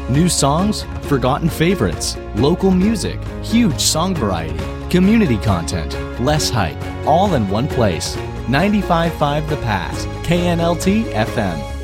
New songs, forgotten favorites, local music, huge song variety, community content, less hype, all in one place. 95.5 The Pass, KNLT FM.